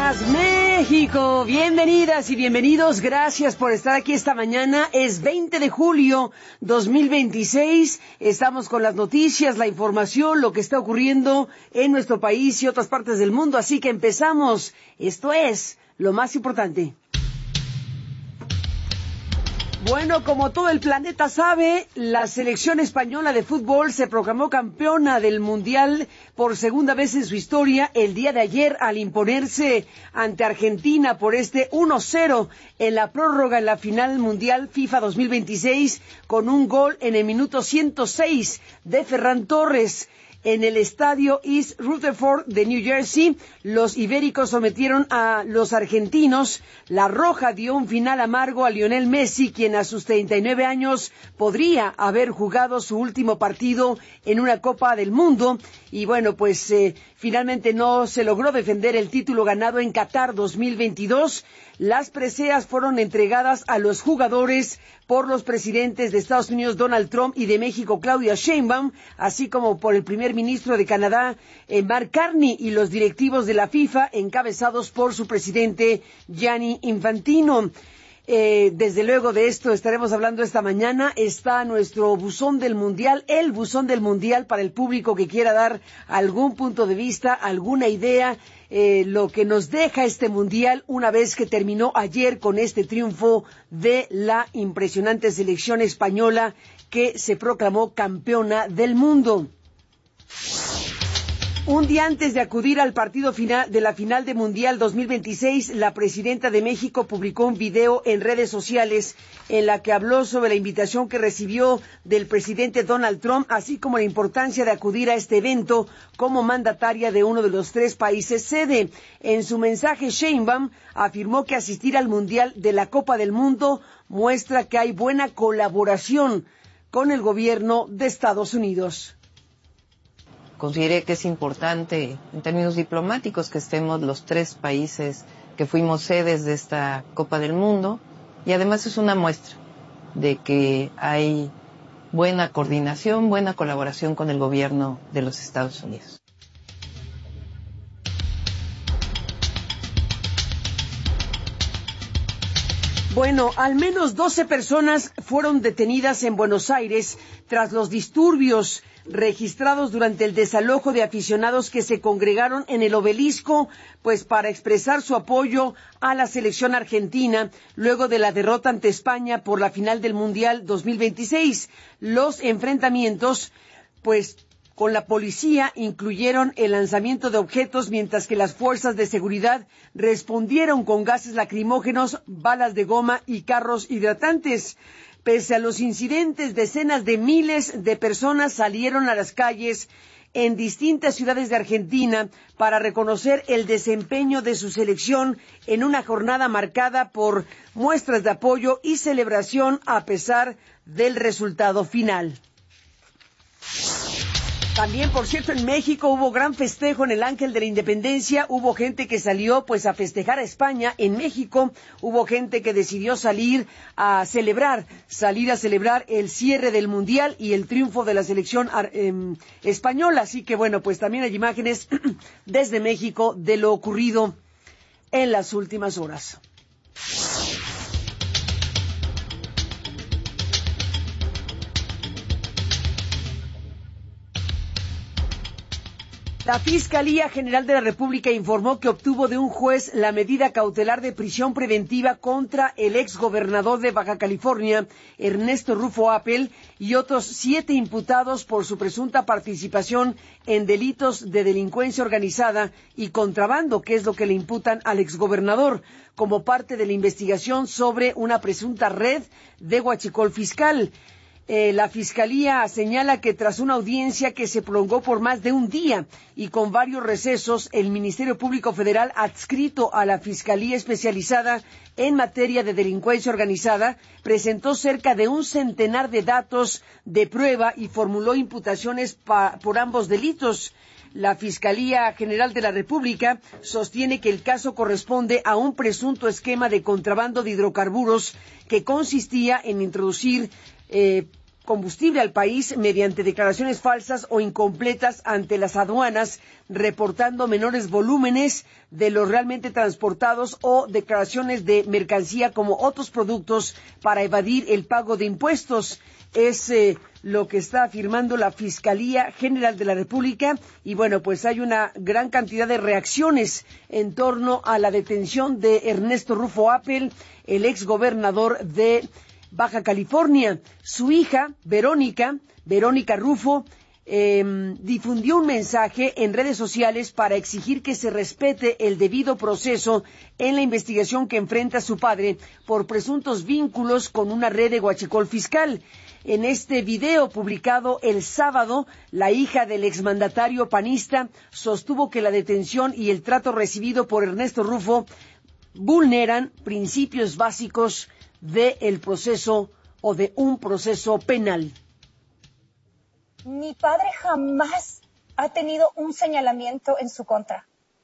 días, México. Bienvenidas y bienvenidos. Gracias por estar aquí esta mañana. Es 20 de julio 2026. Estamos con las noticias, la información, lo que está ocurriendo en nuestro país y otras partes del mundo. Así que empezamos. Esto es lo más importante. Bueno, como todo el planeta sabe, la selección española de fútbol se proclamó campeona del Mundial por segunda vez en su historia el día de ayer al imponerse ante Argentina por 1-0 en la prórroga en la final mundial FIFA 2026 con un gol en el minuto 106 de Ferran Torres. En el estadio East Rutherford de New Jersey, los ibéricos sometieron a los argentinos. La Roja dio un final amargo a Lionel Messi, quien a sus 39 años podría haber jugado su último partido en una Copa del Mundo. Y bueno, pues finalmente no se logró defender el título ganado en Qatar 2022. Las preseas fueron entregadas a los jugadores por los presidentes de Estados Unidos, Donald Trump, y de México, Claudia Sheinbaum, así como por el primer ministro de Canadá, Mark Carney, y los directivos de la FIFA, encabezados por su presidente, Gianni Infantino. Desde luego de esto estaremos hablando esta mañana. Está nuestro buzón del Mundial, el buzón del Mundial para el público que quiera dar algún punto de vista, alguna idea, lo que nos deja este Mundial una vez que terminó ayer con este triunfo de la impresionante selección española que se proclamó campeona del mundo. Un día antes de acudir al partido final de la final de Mundial 2026, la presidenta de México publicó un video en redes sociales en la que habló sobre la invitación que recibió del presidente Donald Trump, así como la importancia de acudir a este evento como mandataria de uno de los 3 países sede. En su mensaje, Sheinbaum afirmó que asistir al Mundial de la Copa del Mundo muestra que hay buena colaboración con el gobierno de Estados Unidos. Consideré que es importante, en términos diplomáticos, que estemos los 3 países que fuimos sedes de esta Copa del Mundo, y además es una muestra de que hay buena coordinación, buena colaboración con el gobierno de los Estados Unidos. Bueno, al menos 12 personas fueron detenidas en Buenos Aires tras los disturbios registrados durante el desalojo de aficionados que se congregaron en el Obelisco, pues para expresar su apoyo a la selección argentina luego de la derrota ante España por la final del Mundial 2026. Los enfrentamientos, pues con la policía, incluyeron el lanzamiento de objetos, mientras que las fuerzas de seguridad respondieron con gases lacrimógenos, balas de goma y carros hidratantes. Pese a los incidentes, decenas de miles de personas salieron a las calles en distintas ciudades de Argentina para reconocer el desempeño de su selección en una jornada marcada por muestras de apoyo y celebración a pesar del resultado final. También, por cierto, en México hubo gran festejo en el Ángel de la Independencia. Hubo gente que salió pues a festejar a España. En México hubo gente que decidió salir a celebrar el cierre del Mundial y el triunfo de la selección española. Así que bueno, pues también hay imágenes desde México de lo ocurrido en las últimas horas. La Fiscalía General de la República informó que obtuvo de un juez la medida cautelar de prisión preventiva contra el exgobernador de Baja California, Ernesto Rufo Appel, y otros 7 imputados por su presunta participación en delitos de delincuencia organizada y contrabando, que es lo que le imputan al exgobernador, como parte de la investigación sobre una presunta red de huachicol fiscal. La Fiscalía señala que tras una audiencia que se prolongó por más de un día y con varios recesos, el Ministerio Público Federal, adscrito a la Fiscalía Especializada en materia de delincuencia organizada, presentó cerca de un centenar de datos de prueba y formuló imputaciones por ambos delitos. La Fiscalía General de la República sostiene que el caso corresponde a un presunto esquema de contrabando de hidrocarburos que consistía en introducir combustible al país mediante declaraciones falsas o incompletas ante las aduanas, reportando menores volúmenes de los realmente transportados o declaraciones de mercancía como otros productos para evadir el pago de impuestos. Es lo que está afirmando la Fiscalía General de la República y bueno, pues hay una gran cantidad de reacciones en torno a la detención de Ernesto Rufo Appel, el exgobernador de Baja California. Su hija, Verónica Rufo, difundió un mensaje en redes sociales para exigir que se respete el debido proceso en la investigación que enfrenta su padre por presuntos vínculos con una red de huachicol fiscal. En este video publicado el sábado, la hija del exmandatario panista sostuvo que la detención y el trato recibido por Ernesto Rufo vulneran principios básicos del proceso o de un proceso penal. Mi padre jamás ha tenido un señalamiento en su contra.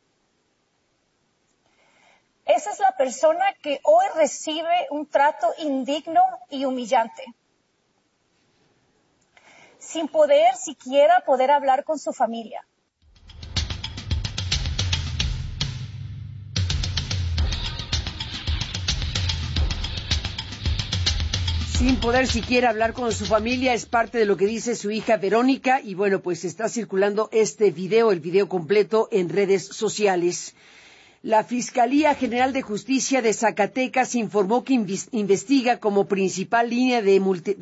Esa es la persona que hoy recibe un trato indigno y humillante, sin poder siquiera hablar con su familia. Sin poder siquiera hablar con su familia, es parte de lo que dice su hija Verónica, y bueno, pues está circulando este video, el video completo en redes sociales. La Fiscalía General de Justicia de Zacatecas informó que investiga como principal línea de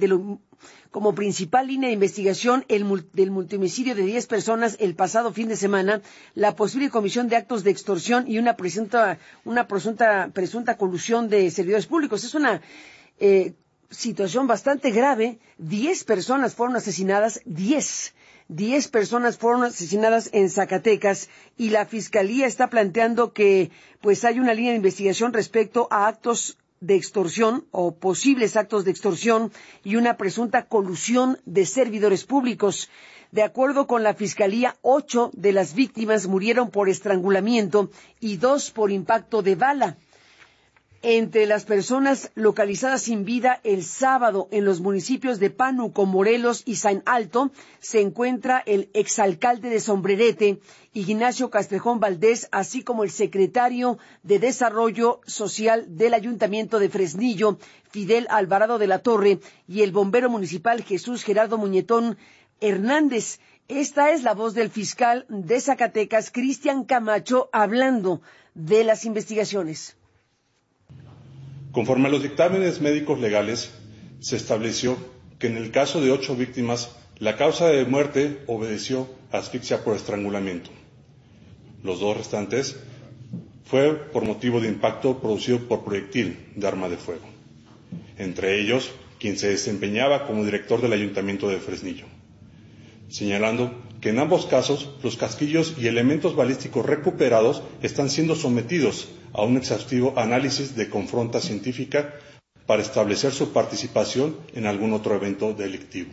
investigación del multihomicidio de 10 personas el pasado fin de semana, la posible comisión de actos de extorsión y una presunta colusión de servidores públicos. Es una situación bastante grave. 10 personas fueron asesinadas, 10 personas fueron asesinadas en Zacatecas, y la Fiscalía está planteando que pues hay una línea de investigación respecto a actos de extorsión o posibles actos de extorsión y una presunta colusión de servidores públicos. De acuerdo con la Fiscalía, 8 de las víctimas murieron por estrangulamiento y 2 por impacto de bala. Entre las personas localizadas sin vida el sábado en los municipios de Pánuco, Morelos y San Alto se encuentra el exalcalde de Sombrerete, Ignacio Castrejón Valdés, así como el secretario de Desarrollo Social del Ayuntamiento de Fresnillo, Fidel Alvarado de la Torre, y el bombero municipal Jesús Gerardo Muñetón Hernández. Esta es la voz del fiscal de Zacatecas, Cristian Camacho, hablando de las investigaciones. Conforme a los dictámenes médicos legales, se estableció que en el caso de 8 víctimas, la causa de muerte obedeció a asfixia por estrangulamiento. Los 2 restantes fue por motivo de impacto producido por proyectil de arma de fuego. Entre ellos, quien se desempeñaba como director del Ayuntamiento de Fresnillo, señalando que en ambos casos los casquillos y elementos balísticos recuperados están siendo sometidos a un exhaustivo análisis de confronta científica para establecer su participación en algún otro evento delictivo.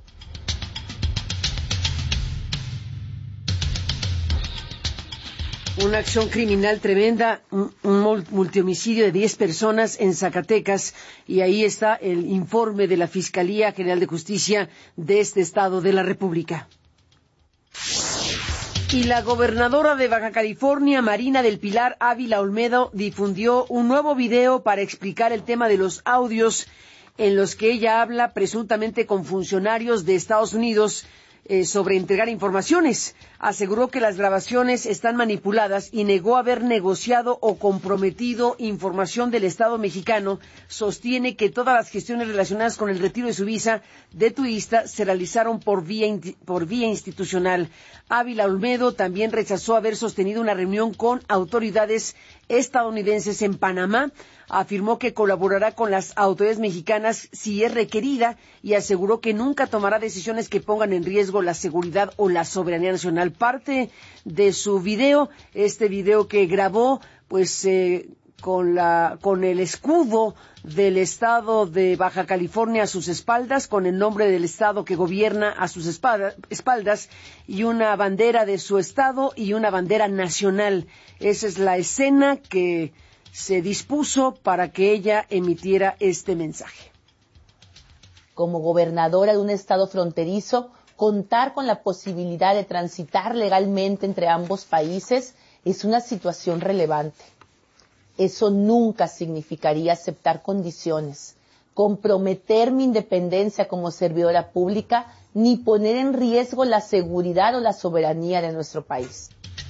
Una acción criminal tremenda, un multihomicidio de 10 personas en Zacatecas, y ahí está el informe de la Fiscalía General de Justicia de este estado de la República. Y la gobernadora de Baja California, Marina del Pilar Ávila Olmedo, difundió un nuevo video para explicar el tema de los audios en los que ella habla presuntamente con funcionarios de Estados Unidos sobre entregar informaciones. Aseguró que las grabaciones están manipuladas y negó haber negociado o comprometido información del Estado mexicano. Sostiene que todas las gestiones relacionadas con el retiro de su visa de turista se realizaron por vía institucional. Ávila Olmedo también rechazó haber sostenido una reunión con autoridades estadounidenses en Panamá. Afirmó que colaborará con las autoridades mexicanas si es requerida y aseguró que nunca tomará decisiones que pongan en riesgo la seguridad o la soberanía nacional. Parte de su video, este video que grabó pues con el escudo del estado de Baja California a sus espaldas, con el nombre del estado que gobierna a sus espaldas, y una bandera de su estado y una bandera nacional. Esa es la escena que se dispuso para que ella emitiera este mensaje. como gobernadora de un estado fronterizo, contar con la posibilidad de transitar legalmente entre ambos países es una situación relevante. Eso nunca significaría aceptar condiciones, comprometer mi independencia como servidora pública, ni poner en riesgo la seguridad o la soberanía de nuestro país.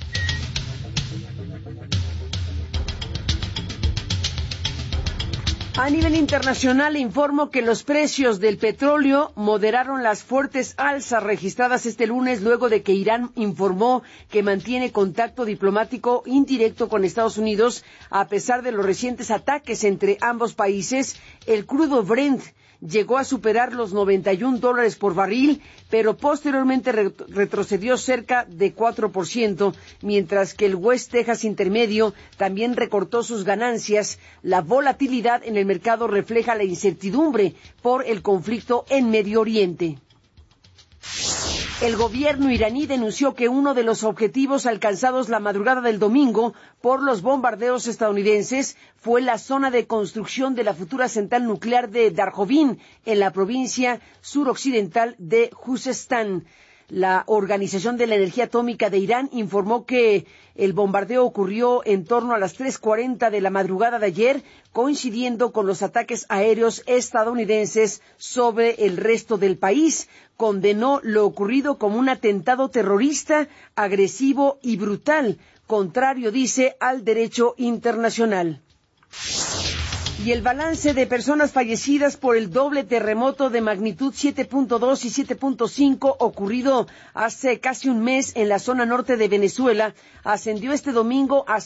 A nivel internacional, le informo que los precios del petróleo moderaron las fuertes alzas registradas este lunes luego de que Irán informó que mantiene contacto diplomático indirecto con Estados Unidos a pesar de los recientes ataques entre ambos países. El crudo Brent llegó a superar los $91 por barril, pero posteriormente retrocedió cerca de 4%, mientras que el West Texas Intermedio también recortó sus ganancias. La volatilidad en el mercado refleja la incertidumbre por el conflicto en Medio Oriente. El gobierno iraní denunció que uno de los objetivos alcanzados la madrugada del domingo por los bombardeos estadounidenses fue la zona de construcción de la futura central nuclear de Darhovin, en la provincia suroccidental de Juzestán. La Organización de la Energía Atómica de Irán informó que el bombardeo ocurrió en torno a las 3:40 de la madrugada de ayer, coincidiendo con los ataques aéreos estadounidenses sobre el resto del país. Condenó lo ocurrido como un atentado terrorista, agresivo y brutal, contrario, dice, al derecho internacional. Y el balance de personas fallecidas por el doble terremoto de magnitud 7.2 y 7.5 ocurrido hace casi un mes en la zona norte de Venezuela ascendió este domingo a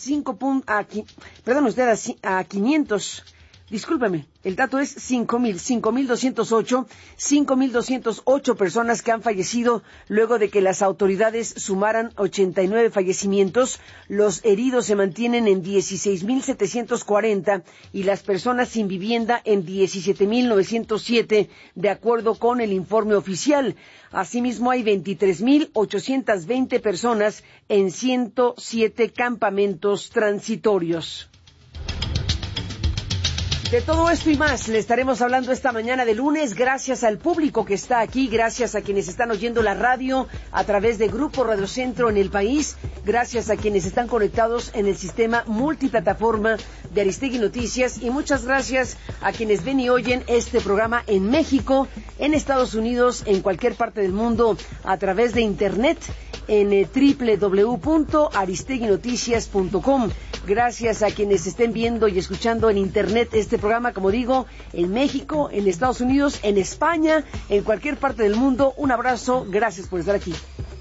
500. Discúlpeme, el dato es 5.208 personas que han fallecido luego de que las autoridades sumaran 89 fallecimientos. Los heridos se mantienen en 16.740 y las personas sin vivienda en 17.907, de acuerdo con el informe oficial. Asimismo, hay 23.820 personas en 107 campamentos transitorios. De todo esto y más le estaremos hablando esta mañana de lunes, gracias al público que está aquí, gracias a quienes están oyendo la radio a través de Grupo Radio Centro en el país, gracias a quienes están conectados en el sistema multiplataforma de Aristegui Noticias y muchas gracias a quienes ven y oyen este programa en México, en Estados Unidos, en cualquier parte del mundo a través de Internet en www.aristeguinoticias.com. Gracias a quienes estén viendo y escuchando en Internet este programa, como digo, en México, en Estados Unidos, en España, en cualquier parte del mundo. Un abrazo, gracias por estar aquí.